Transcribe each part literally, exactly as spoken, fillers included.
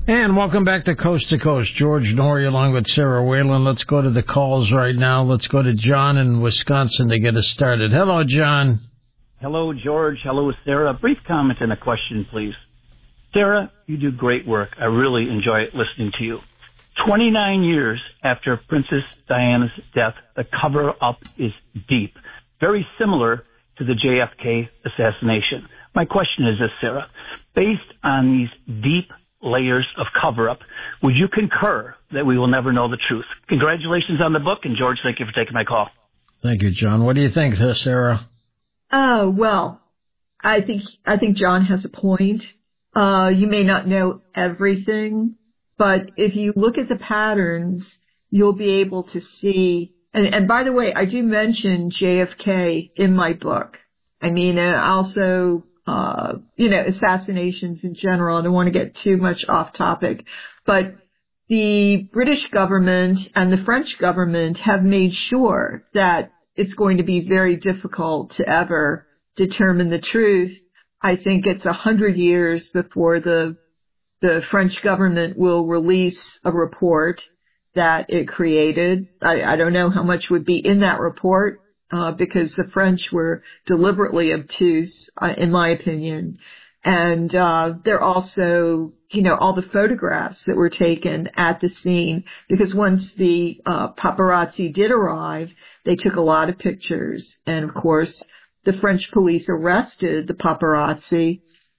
And welcome back to Coast to Coast. George Noory along with Sarah Whalen. Let's go to the calls right now. Let's go to John in Wisconsin to get us started. Hello, John. Hello, George. Hello, Sarah. A brief comment and a question, please. Sarah, you do great work. I really enjoy listening to you. twenty-nine years after Princess Diana's death, the cover-up is deep, very similar to the J F K assassination. My question is this, Sarah. Based on these deep layers of cover-up, would you concur that we will never know the truth? Congratulations on the book, and George, thank you for taking my call. Thank you, John. What do you think, Sarah? Oh, well, I think I think John has a point. Uh, you may not know everything, but if you look at the patterns, you'll be able to see. And, and by the way, I do mention J F K in my book. I mean, uh, also, uh, you know, assassinations in general. I don't want to get too much off topic, but the British government and the French government have made sure that it's going to be very difficult to ever determine the truth. I think it's a hundred years before the the French government will release a report that it created. I, I don't know how much would be in that report, uh, because the French were deliberately obtuse, uh, in my opinion. And, uh, they're also, you know, all the photographs that were taken at the scene, because once the, uh, paparazzi did arrive, they took a lot of pictures. And of course, the French police arrested the paparazzi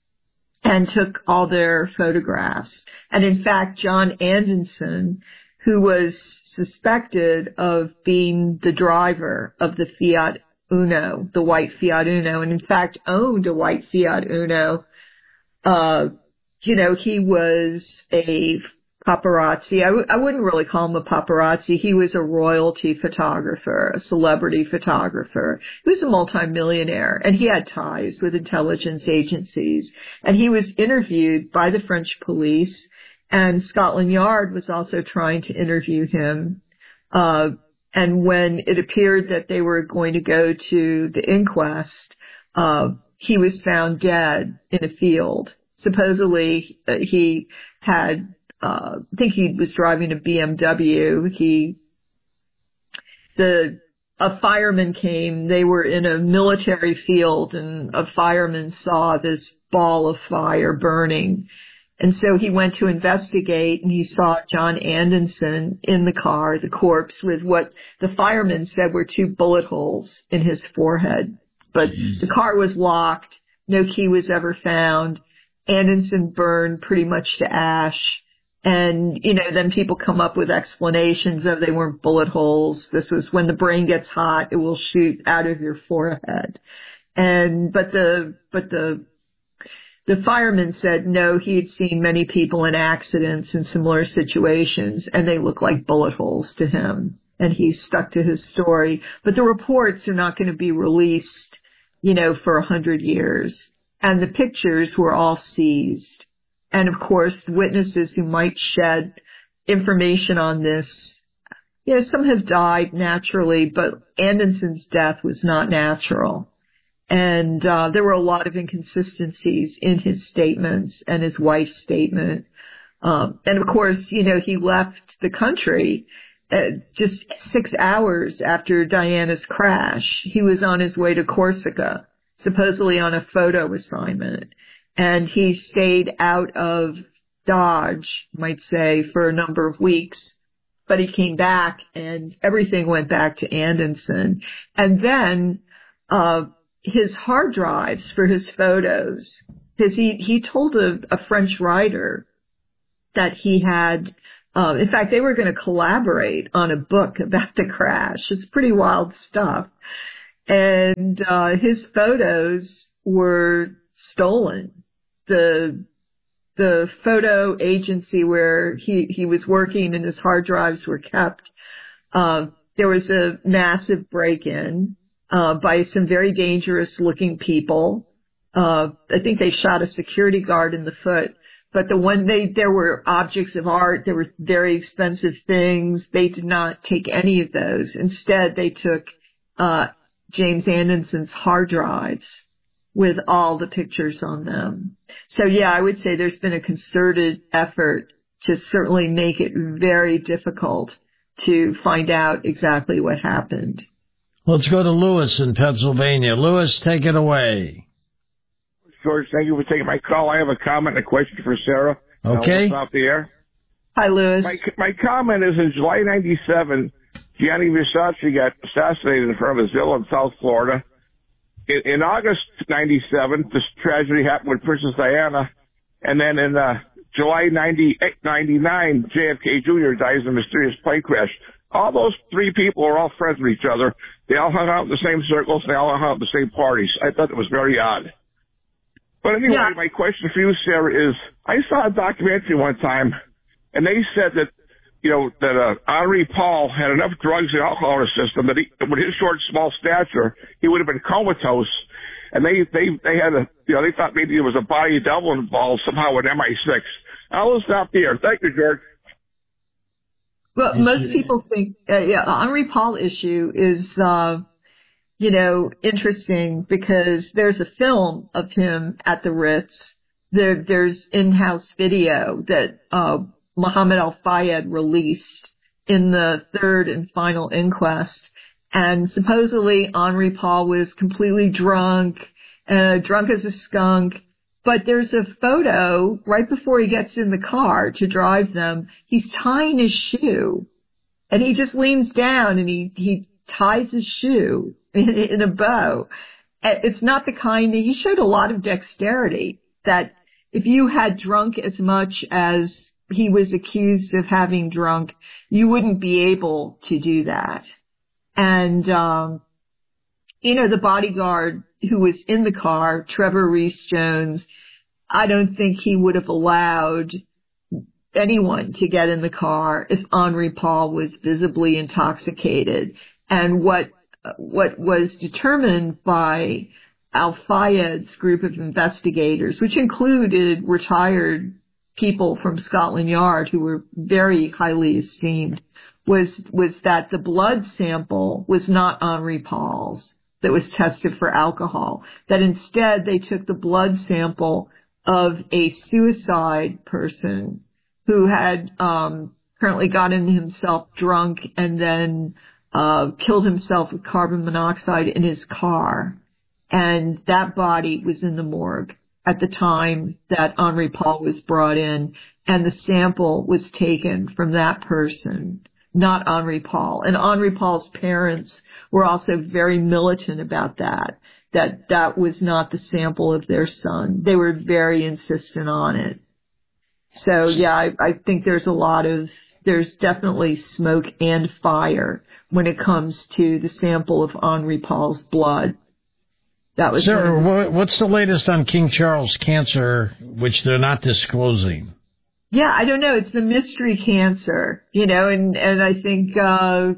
and took all their photographs. And in fact, John Anderson, who was suspected of being the driver of the Fiat Uno, the white Fiat Uno, and in fact owned a white Fiat Uno, uh, you know, he was a paparazzi. I, w- I wouldn't really call him a paparazzi. He was a royalty photographer, a celebrity photographer. He was a multimillionaire, and he had ties with intelligence agencies. And he was interviewed by the French police, and Scotland Yard was also trying to interview him. Uh, and when it appeared that they were going to go to the inquest, uh, he was found dead in a field. Supposedly, uh, he had Uh, I think he was driving a B M W. He, the, a fireman came. They were in a military field, and a fireman saw this ball of fire burning. And so he went to investigate, and he saw John Anderson in the car, the corpse, with what the fireman said were two bullet holes in his forehead. But the car was locked. No key was ever found. Anderson burned pretty much to ash. And, you know, then people come up with explanations of they weren't bullet holes. This was when the brain gets hot, it will shoot out of your forehead. And, but the, but the, the fireman said no, he had seen many people in accidents in similar situations, and they look like bullet holes to him. And he stuck to his story. But the reports are not going to be released, you know, for a hundred years. And the pictures were all seized. And of course, witnesses who might shed information on this, you know, some have died naturally, but Anderson's death was not natural. And uh, there were a lot of inconsistencies in his statements and his wife's statement. Um, and of course, you know, he left the country uh, just six hours after Diana's crash. He was on his way to Corsica, supposedly on a photo assignment. And he stayed out of Dodge, might say, for a number of weeks. But he came back, and everything went back to Anderson. And then uh his hard drives for his photos, because he, he told a, a French writer that he had, uh, in fact, they were going to collaborate on a book about the crash. It's pretty wild stuff. And uh his photos were stolen. The, the photo agency where he, he was working and his hard drives were kept, uh, there was a massive break-in, uh, by some very dangerous looking people. Uh, I think they shot a security guard in the foot, but the one they, there were objects of art, there were very expensive things. They did not take any of those. Instead, they took, uh, James Anderson's hard drives with all the pictures on them. So yeah, I would say there's been a concerted effort to certainly make it very difficult to find out exactly what happened. Let's go to Lewis in Pennsylvania. Lewis, take it away. George, thank you for taking my call. I have a comment and a question for Sarah. Okay. Off the air. Hi, Lewis. My, my comment is in July ninety-seven, Gianni Versace got assassinated in front of his villa in South Florida. In, in August ninety-seven, this tragedy happened with Princess Diana. And then in uh, July ninety-eight, ninety-nine, J F K Junior dies in a mysterious plane crash. All those three people are all friends with each other. They all hung out in the same circles. They all hung out at the same parties. I thought it was very odd. But anyway, yeah. My question for you, Sarah, is I saw a documentary one time, and they said that, you know, that uh, Henri Paul had enough drugs and alcohol in his system that he, with his short, small stature, he would have been comatose. And they, they, they had a, you know, they thought maybe there was a body devil involved somehow with M I six. I'll stop there. Thank you, George. Well, most people think, uh, yeah, the Henri Paul issue is, uh, you know, interesting because there's a film of him at the Ritz. There, there's in-house video that, uh, Mohammed Al-Fayed released in the third and final inquest. And supposedly Henri Paul was completely drunk, uh, drunk as a skunk. But there's a photo right before he gets in the car to drive them. He's tying his shoe, and he just leans down and he, he ties his shoe in, in a bow. It's not the kind that he showed a lot of dexterity that if you had drunk as much as he was accused of having drunk, you wouldn't be able to do that. And, um, you know, the bodyguard who was in the car, Trevor Rees-Jones, I don't think he would have allowed anyone to get in the car if Henri Paul was visibly intoxicated. And what, what was determined by Al-Fayed's group of investigators, which included retired people from Scotland Yard who were very highly esteemed, was, was that the blood sample was not Henri Paul's that was tested for alcohol, that instead they took the blood sample of a suicide person who had um currently gotten himself drunk and then uh killed himself with carbon monoxide in his car. And that body was in the morgue at the time that Henri Paul was brought in, and the sample was taken from that person, not Henri Paul. And Henri Paul's parents were also very militant about that, that that was not the sample of their son. They were very insistent on it. So, yeah, I, I think there's a lot of, there's definitely smoke and fire when it comes to the sample of Henri Paul's blood. That was Sir, what's the latest on King Charles cancer, which they're not disclosing? Yeah, I don't know. It's the mystery cancer, you know, and, and I think, uh,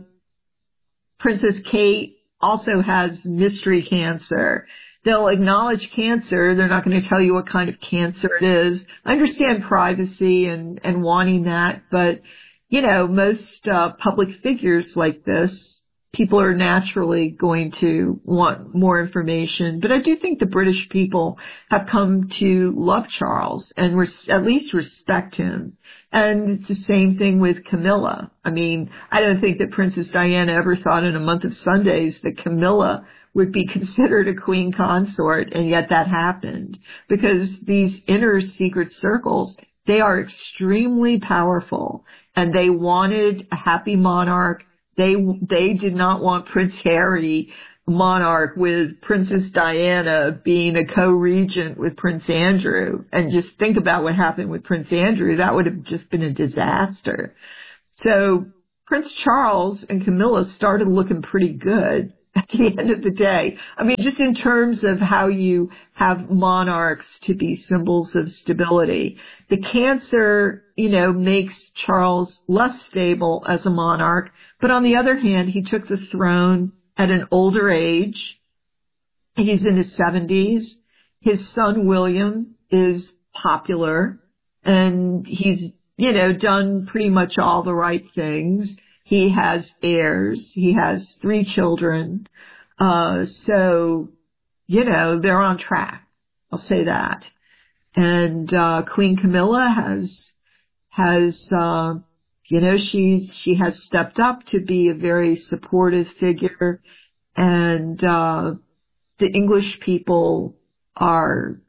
Princess Kate also has mystery cancer. They'll acknowledge cancer. They're not going to tell you what kind of cancer it is. I understand privacy and, and wanting that, but, you know, most, uh, public figures like this, people are naturally going to want more information. But I do think the British people have come to love Charles and res- at least respect him. And it's the same thing with Camilla. I mean, I don't think that Princess Diana ever thought in a month of Sundays that Camilla would be considered a queen consort, and yet that happened. Because these inner secret circles, they are extremely powerful, and they wanted a happy monarch. They they did not want Prince Harry, monarch, with Princess Diana being a co-regent with Prince Andrew. And just think about what happened with Prince Andrew. That would have just been a disaster. So Prince Charles and Camilla started looking pretty good at the end of the day. I mean, just in terms of how you have monarchs to be symbols of stability. The cancer, you know, makes Charles less stable as a monarch. But on the other hand, he took the throne at an older age. He's in his seventies. His son, William, is popular. And he's, you know, done pretty much all the right things. He has heirs. He has three children. Uh, so, you know, they're on track. I'll say that. And, uh, Queen Camilla has, has, uh, you know, she's, she has stepped up to be a very supportive figure, and, uh, the English people are,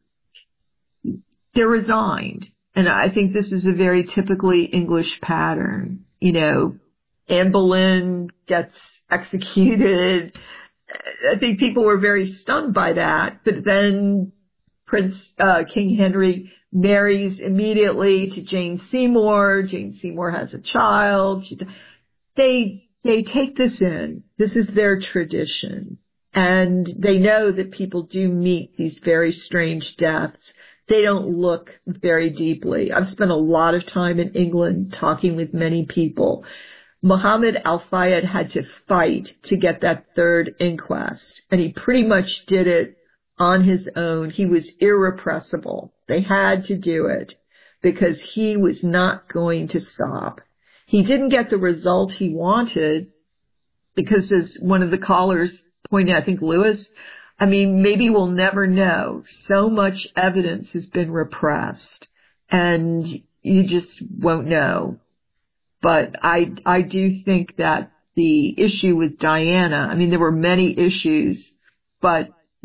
they're resigned. And I think this is a very typically English pattern. You know, Anne Boleyn gets executed. I think people were very stunned by that. But then Prince, uh, King Henry marries immediately to Jane Seymour. Jane Seymour has a child. She, they, they take this in. This is their tradition. And they know that people do meet these very strange deaths. They don't look very deeply. I've spent a lot of time in England talking with many people. Muhammad al-Fayed had to fight to get that third inquest, and he pretty much did it on his own. He was irrepressible. They had to do it because he was not going to stop. He didn't get the result he wanted because, as one of the callers pointed out, I think Lewis, I mean, maybe we'll never know. So much evidence has been repressed, and you just won't know. But I, I do think that the issue with Diana, I mean, there were many issues, but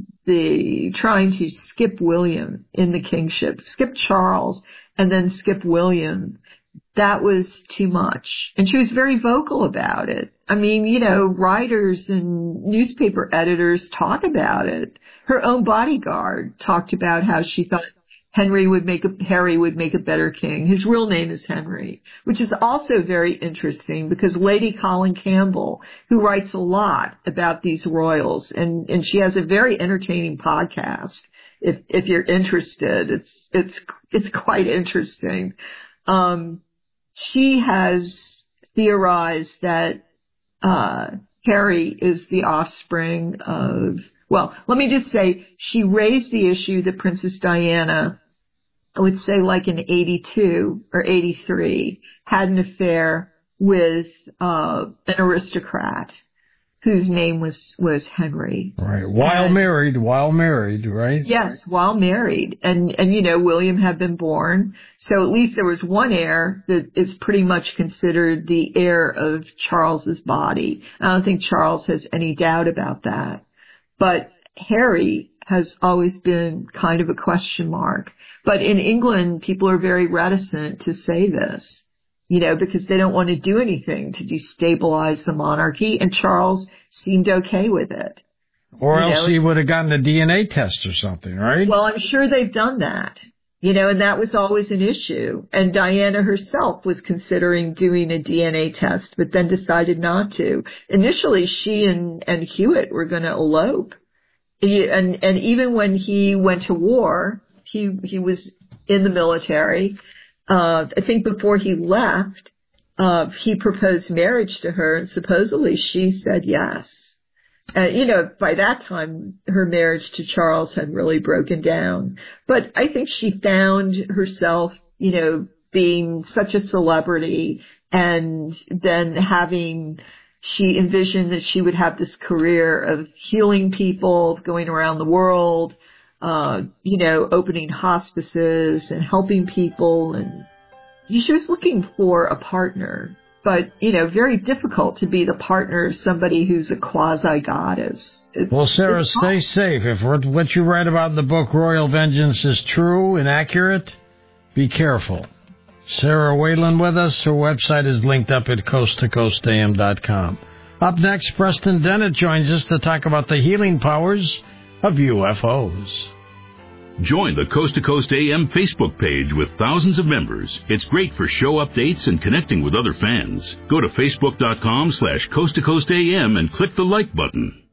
the trying to skip William in the kingship, skip Charles, and then skip William, that was too much. And she was very vocal about it. I mean, you know, writers and newspaper editors talk about it. Her own bodyguard talked about how she thought Henry would make a, Harry would make a better king. His real name is Henry, which is also very interesting because Lady Colin Campbell, who writes a lot about these royals, and, and she has a very entertaining podcast. If, if you're interested, it's, it's, it's quite interesting. Um, she has theorized that, uh, Harry is the offspring of, well, let me just say, she raised the issue that Princess Diana, I would say like in eighty-two or eighty-three, had an affair with uh an aristocrat whose name was was Henry. Right. While and, married, while married, right? Yes, while married. And and you know, William had been born, so at least there was one heir that is pretty much considered the heir of Charles's body. I don't think Charles has any doubt about that. But Harry has always been kind of a question mark. But in England, people are very reticent to say this, you know, because they don't want to do anything to destabilize the monarchy, and Charles seemed okay with it. Or you else know? he would have gotten a D N A test or something, right? Well, I'm sure they've done that, you know, and that was always an issue. And Diana herself was considering doing a D N A test, but then decided not to. Initially, she and, and Hewitt were going to elope. He, and, and even when he went to war, he, he was in the military. Uh, I think before he left, uh, he proposed marriage to her, and supposedly she said yes. Uh, you know, by that time, her marriage to Charles had really broken down. But I think she found herself, you know, being such a celebrity, and then having, she envisioned that she would have this career of healing people, going around the world, uh, you know, opening hospices and helping people. And she was looking for a partner, but, you know, very difficult to be the partner of somebody who's a quasi-goddess. It's, well, Sarah, stay safe. If what you write about in the book Royal Vengeance is true and accurate, be careful. Sarah Whalen with us. Her website is linked up at coast to coast a m dot com. Up next, Preston Dennett joins us to talk about the healing powers of U F Os. Join the Coast to Coast A M Facebook page with thousands of members. It's great for show updates and connecting with other fans. Go to facebook dot com slash coast to coast A M and click the like button.